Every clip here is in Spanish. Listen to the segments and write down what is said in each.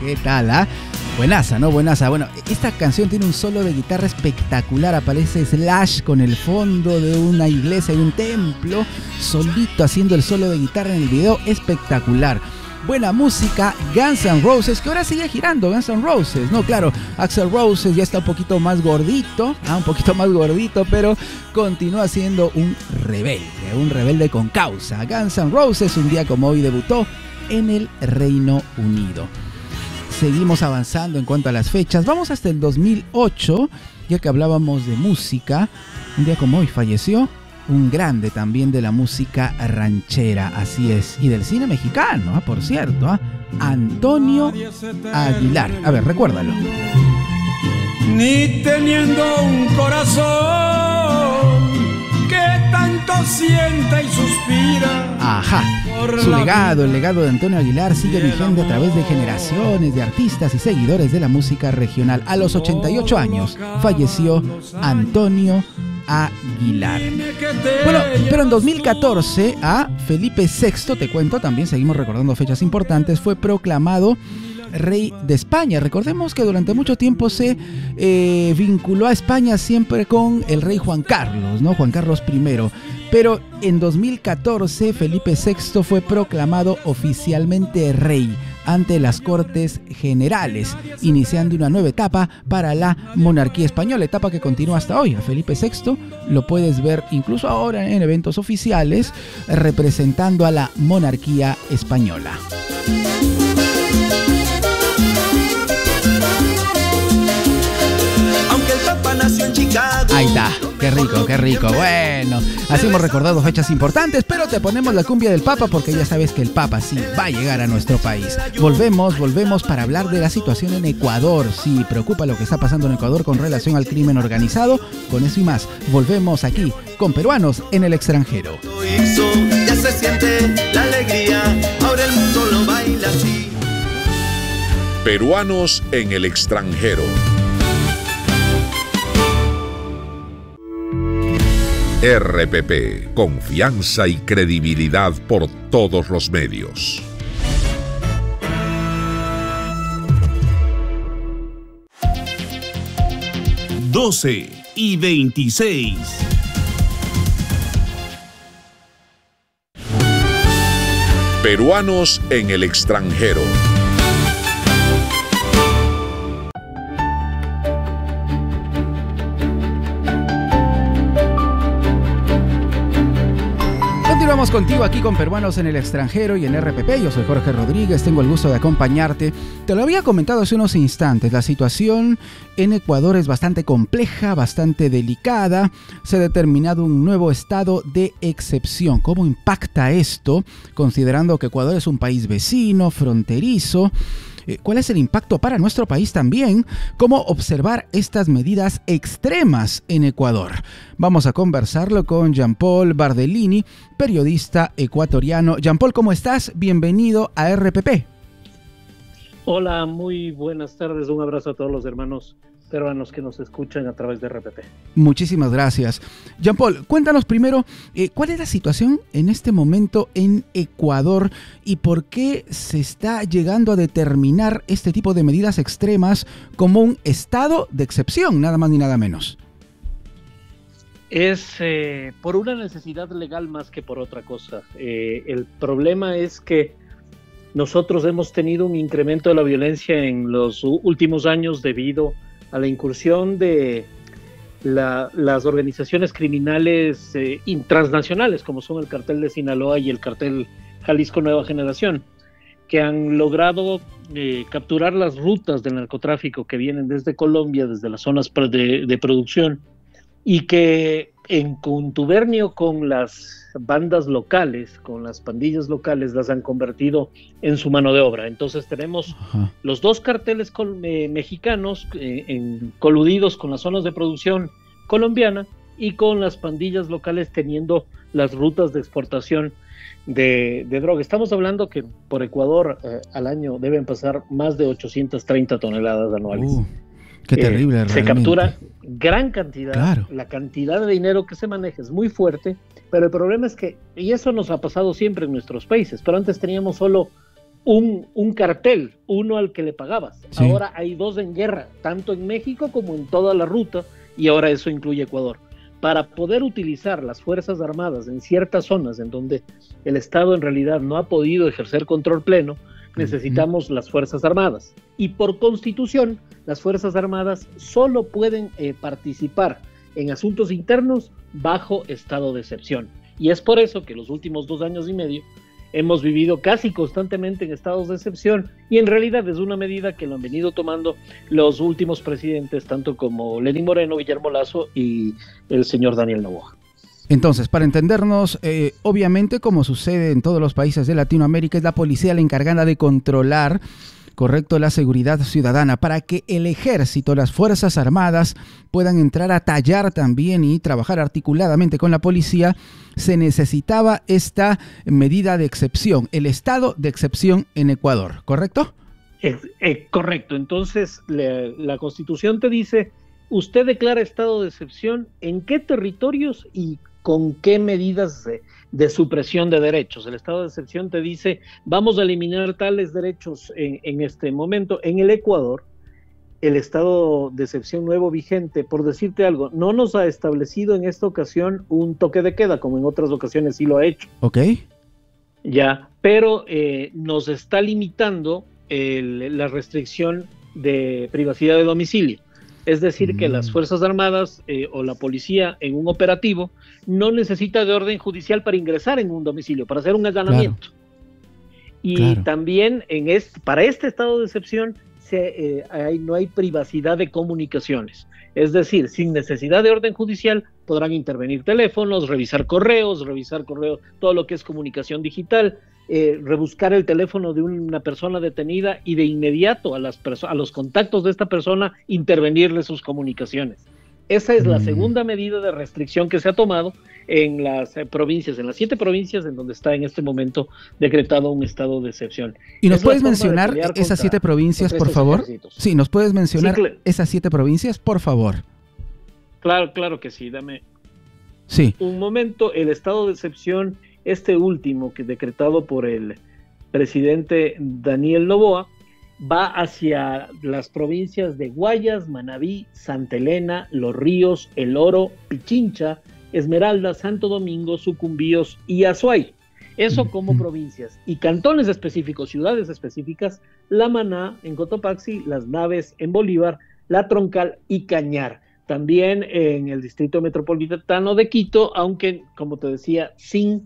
¿Qué tal, ah? Buenaza, ¿no? Buenaza. Bueno, esta canción tiene un solo de guitarra espectacular. Aparece Slash con el fondo de una iglesia y un templo, solito haciendo el solo de guitarra en el video. Espectacular. Buena música, Guns N' Roses, que ahora sigue girando, Guns N' Roses, ¿no? Claro, Axl Rose ya está un poquito más gordito, pero continúa siendo un rebelde con causa. Guns N' Roses un día como hoy debutó en el Reino Unido. Seguimos avanzando en cuanto a las fechas, vamos hasta el 2008, ya que hablábamos de música. Un día como hoy falleció un grande también de la música ranchera, así es, y del cine mexicano, por cierto, Antonio Aguilar. A ver, recuérdalo. Ni teniendo un corazón que tanto sienta y suspira. Ajá. Su legado, el legado de Antonio Aguilar sigue vigente a través de generaciones de artistas y seguidores de la música regional. A los 88 años falleció Antonio Aguilar. Bueno, pero en 2014 a Felipe VI, te cuento, también seguimos recordando fechas importantes, fue proclamado rey de España. Recordemos que durante mucho tiempo se vinculó a España siempre con el rey Juan Carlos, ¿no? Juan Carlos I. Pero en 2014 Felipe VI fue proclamado oficialmente rey ante las Cortes Generales, iniciando una nueva etapa para la monarquía española, etapa que continúa hasta hoy. A Felipe VI lo puedes ver incluso ahora en eventos oficiales representando a la monarquía española. Ahí está, qué rico. Bueno, así hemos recordado fechas importantes, pero te ponemos la cumbia del Papa porque ya sabes que el Papa sí va a llegar a nuestro país. Volvemos para hablar de la situación en Ecuador. Sí, preocupa lo que está pasando en Ecuador con relación al crimen organizado. Con eso y más, volvemos aquí con Peruanos en el Extranjero. Ya se siente la alegría, ahora el mundo lo baila así. Peruanos en el Extranjero. RPP, confianza y credibilidad por todos los medios. (12:26) Peruanos en el Extranjero. Continuamos contigo aquí con Peruanos en el Extranjero y en RPP. Yo soy Jorge Rodríguez, tengo el gusto de acompañarte. Te lo había comentado hace unos instantes, la situación en Ecuador es bastante compleja, bastante delicada. Se ha determinado un nuevo estado de excepción. ¿Cómo impacta esto? Considerando que Ecuador es un país vecino, fronterizo. ¿Cuál es el impacto para nuestro país también? ¿Cómo observar estas medidas extremas en Ecuador? Vamos a conversarlo con Jean-Paul Bardellini, periodista ecuatoriano. Jean-Paul, ¿cómo estás? Bienvenido a RPP. Hola, muy buenas tardes. Un abrazo a todos los hermanos peruanos que nos escuchan a través de RPP. Muchísimas gracias. Jean-Paul, cuéntanos primero, ¿cuál es la situación en este momento en Ecuador y por qué se está llegando a determinar este tipo de medidas extremas como un estado de excepción, nada más ni nada menos? Es por una necesidad legal más que por otra cosa. El problema es que nosotros hemos tenido un incremento de la violencia en los últimos años debido a la incursión de las organizaciones criminales transnacionales, como son el Cartel de Sinaloa y el Cartel Jalisco Nueva Generación, que han logrado capturar las rutas del narcotráfico que vienen desde Colombia, desde las zonas de producción, y que en contubernio con las bandas locales, con las pandillas locales, las han convertido en su mano de obra. Entonces tenemos los dos carteles mexicanos coludidos con las zonas de producción colombiana y con las pandillas locales teniendo las rutas de exportación de droga. Estamos hablando que por Ecuador al año deben pasar más de 830 toneladas anuales. Qué terrible, se captura gran cantidad, claro. La cantidad de dinero que se maneja es muy fuerte, pero el problema es que, y eso nos ha pasado siempre en nuestros países, pero antes teníamos solo un cartel, uno al que le pagabas. Sí. Ahora hay dos en guerra, tanto en México como en toda la ruta, y ahora eso incluye Ecuador. Para poder utilizar las Fuerzas Armadas en ciertas zonas en donde el Estado en realidad no ha podido ejercer control pleno, necesitamos las Fuerzas Armadas. Y por Constitución, las Fuerzas Armadas solo pueden participar en asuntos internos bajo estado de excepción. Y es por eso que los últimos 2 años y medio hemos vivido casi constantemente en estados de excepción, y en realidad es una medida que lo han venido tomando los últimos presidentes, tanto como Lenín Moreno, Guillermo Lasso y el señor Daniel Noboa. Entonces, para entendernos, obviamente, como sucede en todos los países de Latinoamérica, es la policía la encargada de controlar, correcto, la seguridad ciudadana, para que el ejército, las Fuerzas Armadas puedan entrar a tallar también y trabajar articuladamente con la policía. Se necesitaba esta medida de excepción, el estado de excepción en Ecuador, ¿correcto? Correcto. Entonces, la Constitución te dice, usted declara estado de excepción en qué territorios y con qué medidas de supresión de derechos. El estado de excepción te dice, vamos a eliminar tales derechos en este momento. En el Ecuador, el estado de excepción nuevo vigente, por decirte algo, no nos ha establecido en esta ocasión un toque de queda, como en otras ocasiones sí lo ha hecho. Ok. Ya, pero nos está limitando la restricción de privacidad de domicilio. Es decir, que las Fuerzas Armadas o la policía en un operativo no necesita de orden judicial para ingresar en un domicilio, para hacer un allanamiento. Claro. Y también para este estado de excepción no hay privacidad de comunicaciones. Es decir, sin necesidad de orden judicial podrán intervenir teléfonos, revisar correos, todo lo que es comunicación digital, rebuscar el teléfono de una persona detenida y de inmediato a los contactos de esta persona intervenirle sus comunicaciones. Esa es la segunda medida de restricción que se ha tomado en las provincias, en las 7 provincias en donde está en este momento decretado un estado de excepción. ¿Y nos puedes mencionar esas 7 provincias, por favor? Sí, ¿nos puedes mencionar esas 7 provincias, por favor? Claro que sí, dame un momento. El estado de excepción, este último, que decretado por el presidente Daniel Noboa, va hacia las provincias de Guayas, Manabí, Santa Elena, Los Ríos, El Oro, Pichincha, Esmeralda, Santo Domingo, Sucumbíos y Azuay. Eso como provincias. Y cantones específicos, ciudades específicas, La Maná en Cotopaxi, Las Naves en Bolívar, La Troncal y Cañar. También en el Distrito Metropolitano de Quito, aunque, como te decía, sin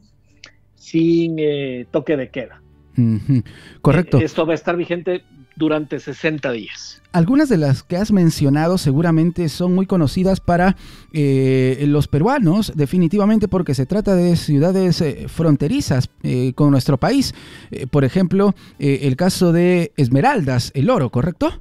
toque de queda. Correcto. Esto va a estar vigente durante 60 días. Algunas de las que has mencionado seguramente son muy conocidas para los peruanos, definitivamente, porque se trata de ciudades fronterizas con nuestro país. Por ejemplo, el caso de Esmeraldas, El Oro, ¿correcto?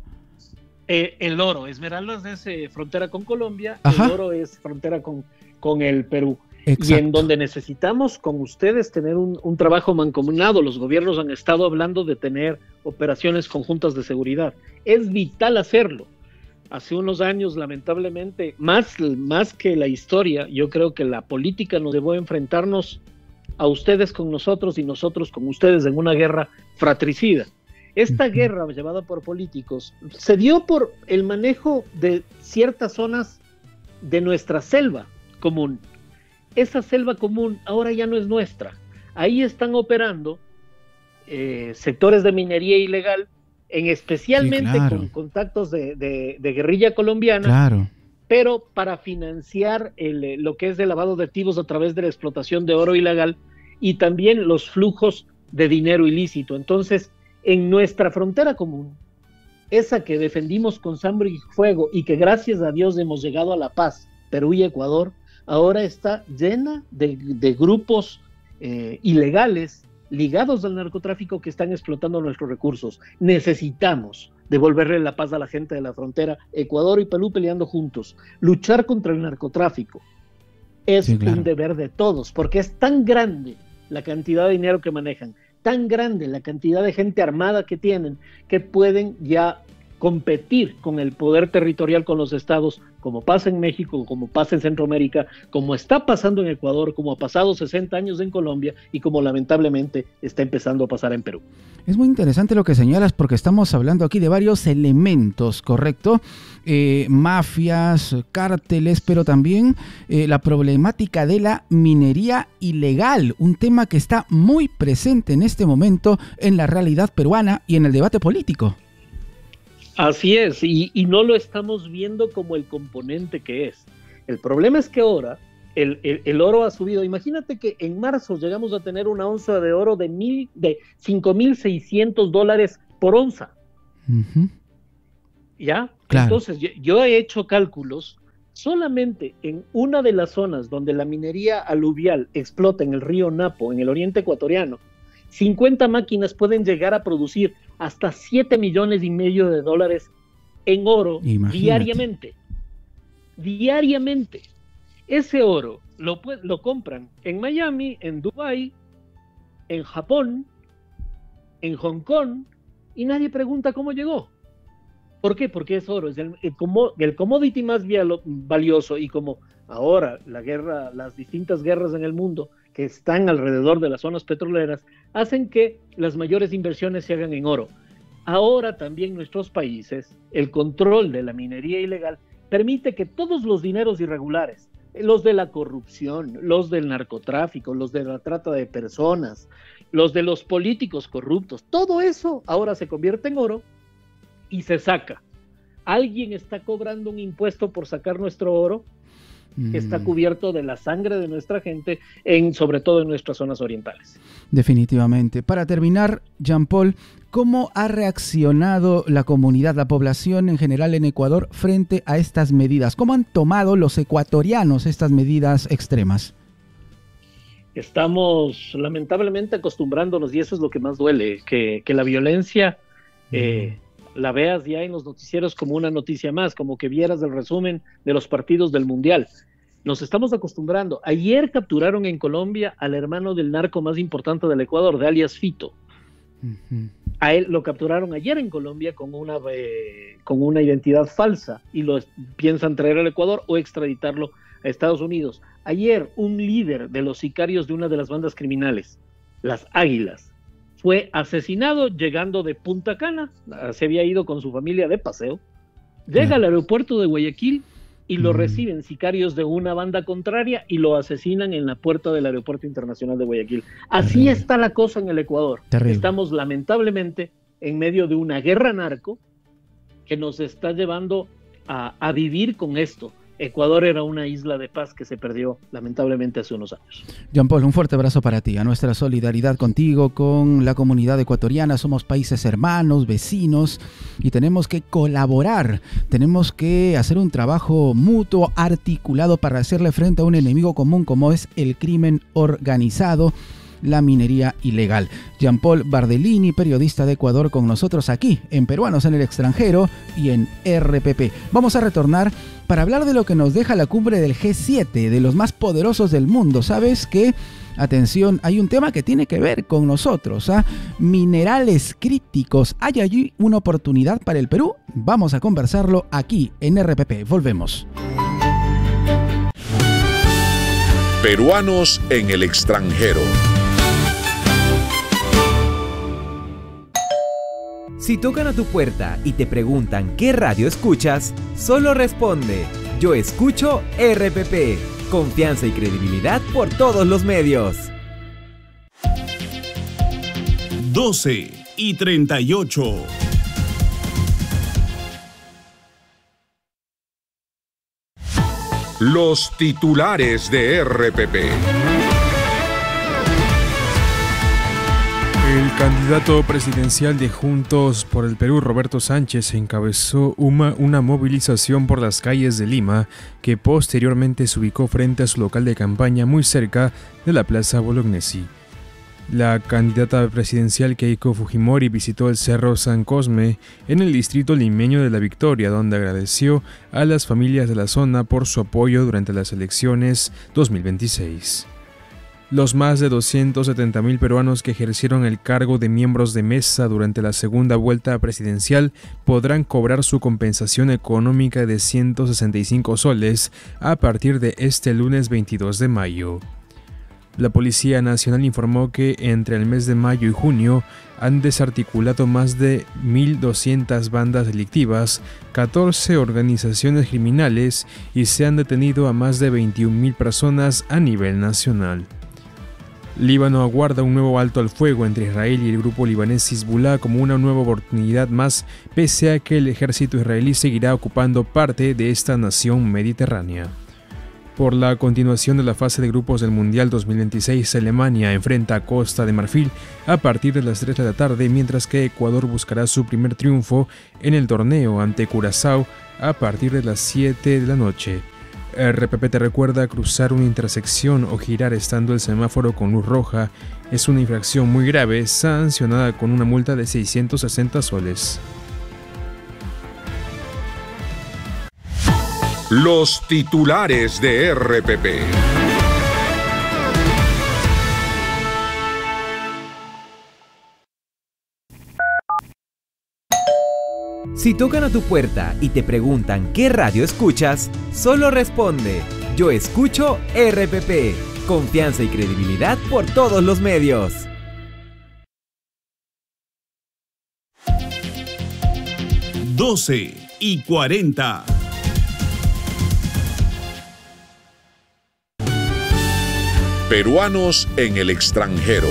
El Oro, Esmeraldas es frontera con Colombia. Ajá. El Oro es frontera con el Perú. Exacto. Y en donde necesitamos con ustedes tener un trabajo mancomunado. Los gobiernos han estado hablando de tener operaciones conjuntas de seguridad. Es vital hacerlo. Hace unos años, lamentablemente, más que la historia, yo creo que la política nos llevó a enfrentarnos a ustedes con nosotros y nosotros con ustedes en una guerra fratricida. Esta guerra llevada por políticos se dio por el manejo de ciertas zonas de nuestra selva común. Esa selva común ahora ya no es nuestra. Ahí están operando sectores de minería ilegal, especialmente con contactos de guerrilla colombiana, pero para financiar lo que es el lavado de activos a través de la explotación de oro ilegal y también los flujos de dinero ilícito. Entonces, en nuestra frontera común, esa que defendimos con sangre y fuego y que gracias a Dios hemos llegado a la paz, Perú y Ecuador, ahora está llena de grupos ilegales ligados al narcotráfico que están explotando nuestros recursos. Necesitamos devolverle la paz a la gente de la frontera. Ecuador y Perú peleando juntos. Luchar contra el narcotráfico es un deber de todos, porque es tan grande la cantidad de dinero que manejan, tan grande la cantidad de gente armada que tienen, que pueden ya competir con el poder territorial con los estados como pasa en México, como pasa en Centroamérica, como está pasando en Ecuador, como ha pasado 60 años en Colombia y como lamentablemente está empezando a pasar en Perú. Es muy interesante lo que señalas porque estamos hablando aquí de varios elementos, ¿correcto? Mafias, cárteles, pero también la problemática de la minería ilegal, un tema que está muy presente en este momento en la realidad peruana y en el debate político. Así es, y no lo estamos viendo como el componente que es. El problema es que ahora el oro ha subido. Imagínate que en marzo llegamos a tener una onza de oro de $5,600 por onza. Uh-huh. ¿Ya? Claro. Entonces, yo he hecho cálculos solamente en una de las zonas donde la minería aluvial explota en el río Napo, en el oriente ecuatoriano. 50 máquinas pueden llegar a producir hasta $7,5 millones en oro. Imagínate. Diariamente. Ese oro lo compran en Miami, en Dubái, en Japón, en Hong Kong, y nadie pregunta cómo llegó. ¿Por qué? Porque es oro, es el commodity más valioso, y como ahora las distintas guerras en el mundo que están alrededor de las zonas petroleras hacen que las mayores inversiones se hagan en oro. Ahora también nuestros países, el control de la minería ilegal permite que todos los dineros irregulares, los de la corrupción, los del narcotráfico, los de la trata de personas, los de los políticos corruptos, todo eso ahora se convierte en oro y se saca. ¿Alguien está cobrando un impuesto por sacar nuestro oro? Que está cubierto de la sangre de nuestra gente, sobre todo en nuestras zonas orientales. Definitivamente. Para terminar, Jean-Paul, ¿cómo ha reaccionado la comunidad, la población en general en Ecuador frente a estas medidas? ¿Cómo han tomado los ecuatorianos estas medidas extremas? Estamos lamentablemente acostumbrándonos, y eso es lo que más duele, que la violencia la veas ya en los noticieros como una noticia más, como que vieras el resumen de los partidos del Mundial. Nos estamos acostumbrando. Ayer capturaron en Colombia al hermano del narco más importante del Ecuador, de alias Fito. Uh-huh. A él lo capturaron ayer en Colombia con una identidad falsa y lo piensan traer al Ecuador o extraditarlo a Estados Unidos. Ayer un líder de los sicarios de una de las bandas criminales, las Águilas, fue asesinado llegando de Punta Cana. Se había ido con su familia de paseo. Llega al aeropuerto de Guayaquil y lo reciben sicarios de una banda contraria y lo asesinan en la puerta del Aeropuerto Internacional de Guayaquil. Así está la cosa en el Ecuador. Terrible. Estamos lamentablemente en medio de una guerra narco que nos está llevando a vivir con esto. Ecuador era una isla de paz que se perdió lamentablemente hace unos años. Jean-Paul, un fuerte abrazo para ti, a nuestra solidaridad contigo, con la comunidad ecuatoriana. Somos países hermanos, vecinos, y tenemos que colaborar, tenemos que hacer un trabajo mutuo, articulado, para hacerle frente a un enemigo común como es el crimen organizado, la minería ilegal. Jean-Paul Bardellini, periodista de Ecuador, con nosotros aquí en Peruanos en el Extranjero y en RPP. Vamos a retornar para hablar de lo que nos deja la cumbre del G7, de los más poderosos del mundo. ¿Sabes qué? Atención, hay un tema que tiene que ver con nosotros, minerales críticos. ¿Hay allí una oportunidad para el Perú? Vamos a conversarlo aquí en RPP. Volvemos. Peruanos en el Extranjero. Si tocan a tu puerta y te preguntan qué radio escuchas, solo responde: yo escucho RPP. Confianza y credibilidad por todos los medios. 12:38. Los titulares de RPP. El candidato presidencial de Juntos por el Perú, Roberto Sánchez, encabezó una movilización por las calles de Lima, que posteriormente se ubicó frente a su local de campaña muy cerca de la Plaza Bolognesi. La candidata presidencial Keiko Fujimori visitó el Cerro San Cosme en el distrito limeño de La Victoria, donde agradeció a las familias de la zona por su apoyo durante las elecciones 2026. Los más de 270.000 peruanos que ejercieron el cargo de miembros de mesa durante la segunda vuelta presidencial podrán cobrar su compensación económica de 165 soles a partir de este lunes 22 de mayo. La Policía Nacional informó que entre el mes de mayo y junio han desarticulado más de 1.200 bandas delictivas, 14 organizaciones criminales y se han detenido a más de 21.000 personas a nivel nacional. Líbano aguarda un nuevo alto al fuego entre Israel y el grupo libanés Hezbollah como una nueva oportunidad más, pese a que el ejército israelí seguirá ocupando parte de esta nación mediterránea. Por la continuación de la fase de grupos del Mundial 2026, Alemania enfrenta a Costa de Marfil a partir de las 3 de la tarde, mientras que Ecuador buscará su primer triunfo en el torneo ante Curazao a partir de las 7 de la noche. RPP te recuerda: cruzar una intersección o girar estando el semáforo con luz roja es una infracción muy grave, sancionada con una multa de 660 soles. Los titulares de RPP. Si tocan a tu puerta y te preguntan qué radio escuchas, solo responde: yo escucho RPP. Confianza y credibilidad por todos los medios. (12:40) Peruanos en el extranjero.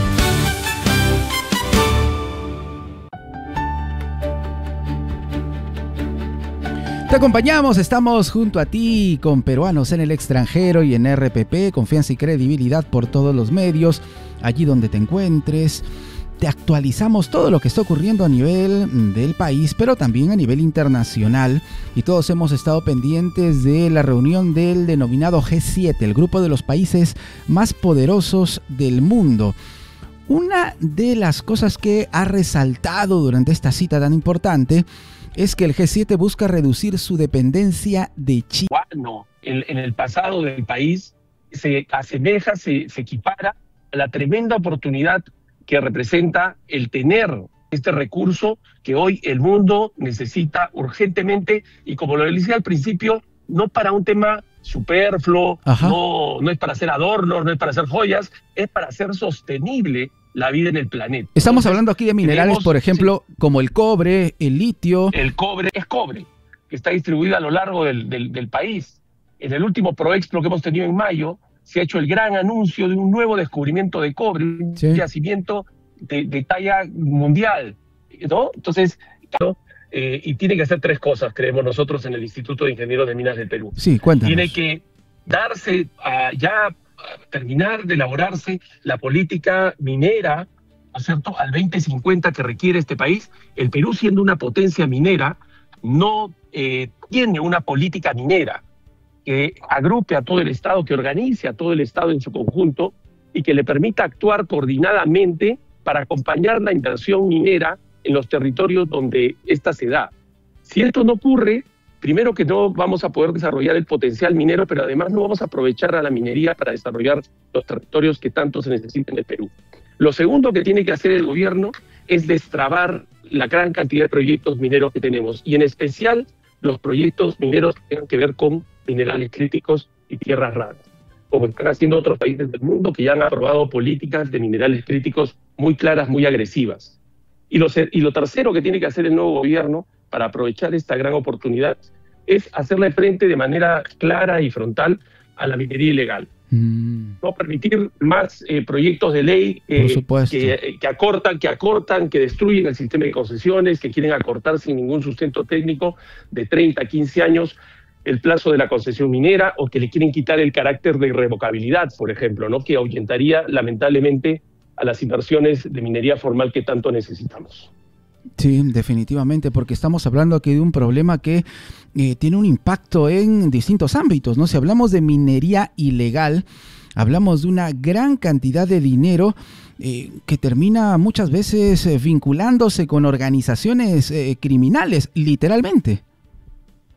Te acompañamos, estamos junto a ti con Peruanos en el extranjero y en RPP, confianza y credibilidad por todos los medios, allí donde te encuentres. Te actualizamos todo lo que está ocurriendo a nivel del país, pero también a nivel internacional. Y todos hemos estado pendientes de la reunión del denominado G7, el grupo de los países más poderosos del mundo. Una de las cosas que ha resaltado durante esta cita tan importante es que el G7 busca reducir su dependencia de China. En el pasado del país se asemeja, se equipara a la tremenda oportunidad que representa el tener este recurso que hoy el mundo necesita urgentemente, y como lo decía al principio, no para un tema superfluo, no es para hacer adornos, no es para hacer joyas, es para hacer sostenible la vida en el planeta. Estamos hablando aquí de minerales, por ejemplo, como el cobre, el litio. El cobre es cobre, que está distribuido a lo largo del país. En el último Proexpo que hemos tenido en mayo, se ha hecho el gran anuncio de un nuevo descubrimiento de cobre, un yacimiento de talla mundial, ¿no? Entonces, y tiene que hacer 3 cosas, creemos nosotros en el Instituto de Ingenieros de Minas del Perú. Sí, cuéntanos. Tiene que darse terminar de elaborarse la política minera, ¿no es cierto?, al 2050 que requiere este país. El Perú, siendo una potencia minera, no tiene una política minera que agrupe a todo el Estado, que organice a todo el Estado en su conjunto y que le permita actuar coordinadamente para acompañar la inversión minera en los territorios donde ésta se da. Si esto no ocurre, primero que no vamos a poder desarrollar el potencial minero, pero además no vamos a aprovechar a la minería para desarrollar los territorios que tanto se necesitan en el Perú. Lo segundo que tiene que hacer el gobierno es destrabar la gran cantidad de proyectos mineros que tenemos, y en especial los proyectos mineros que tengan que ver con minerales críticos y tierras raras, como están haciendo otros países del mundo que ya han aprobado políticas de minerales críticos muy claras, muy agresivas. Y lo tercero que tiene que hacer el nuevo gobierno para aprovechar esta gran oportunidad es hacerle frente de manera clara y frontal a la minería ilegal. No permitir más proyectos de ley que acortan, que destruyen el sistema de concesiones, que quieren acortar sin ningún sustento técnico de 30 a 15 años el plazo de la concesión minera, o que le quieren quitar el carácter de irrevocabilidad, por ejemplo, ¿no?, que ahuyentaría lamentablemente a las inversiones de minería formal que tanto necesitamos. Sí, definitivamente, porque estamos hablando aquí de un problema que tiene un impacto en distintos ámbitos, ¿no? Si hablamos de minería ilegal, hablamos de una gran cantidad de dinero que termina muchas veces vinculándose con organizaciones criminales, literalmente.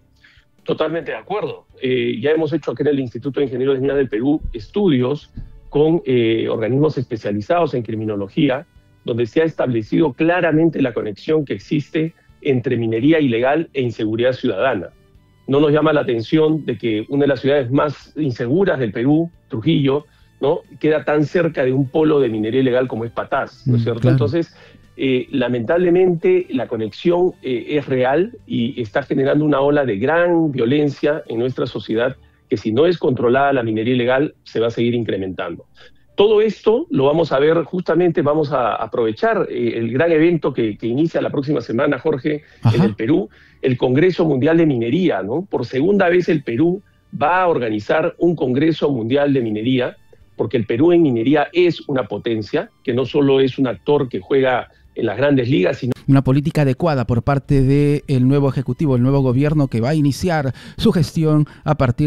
Totalmente de acuerdo. Ya hemos hecho aquí en el Instituto de Ingenieros de Minas del Perú estudios con organismos especializados en criminología, donde se ha establecido claramente la conexión que existe entre minería ilegal e inseguridad ciudadana. No nos llama la atención de que una de las ciudades más inseguras del Perú, Trujillo, ¿no?, queda tan cerca de un polo de minería ilegal como es Patás, ¿no es cierto? Claro. Entonces, lamentablemente la conexión es real y está generando una ola de gran violencia en nuestra sociedad que, si no es controlada la minería ilegal, se va a seguir incrementando. Todo esto lo vamos a ver, justamente vamos a aprovechar el gran evento que inicia la próxima semana, Jorge, en el Perú, el Congreso Mundial de Minería, ¿no? Por segunda vez el Perú va a organizar un Congreso Mundial de Minería, porque el Perú en minería es una potencia, que no solo es un actor que juega en las grandes ligas, sino una política adecuada por parte del nuevo ejecutivo, el nuevo gobierno que va a iniciar su gestión a partir